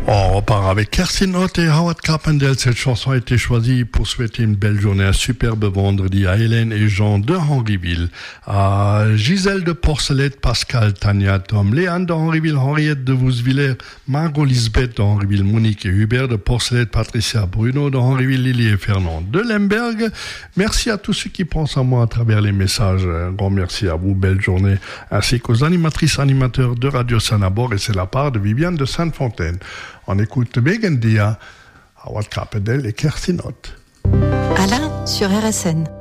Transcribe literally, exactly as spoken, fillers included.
On repart avec Kerstin Ott et Howard Carpendale. Cette chanson a été choisie pour souhaiter une belle journée, un superbe vendredi à Hélène et Jean de Henryville, à Gisèle de Porcelette, Pascal, Tania, Tom, Léane de Henryville, Henriette de Vousvillers, Margot Lisbeth de Henryville, Monique et Hubert de Porcelette, Patricia, Bruno de Henryville, Lily et Fernand de Lemberg. Merci à tous ceux qui pensent à moi à travers les messages. Un grand merci à vous, belle journée, ainsi qu'aux animatrices animateurs de Radio Sanabor, et c'est la part de Viviane de Sainte-Fontaine. On écoute Megan Dia, Howard Carpendale et Kerstin Ott. Alain sur R S N.